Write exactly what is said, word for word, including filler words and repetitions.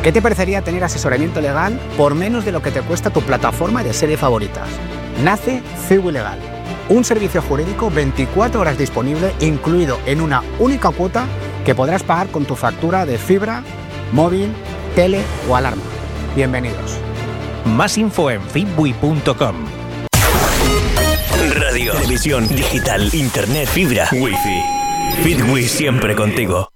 ¿Qué te parecería tener asesoramiento legal por menos de lo que te cuesta tu plataforma de serie favoritas? Nace Ciwi Legal, un servicio jurídico veinticuatro horas disponible, incluido en una única cuota que podrás pagar con tu factura de fibra, móvil, tele o alarma. Bienvenidos. Más info en fitwi punto com. Radio, televisión, digital, internet, fibra, wifi. Fitwi siempre contigo.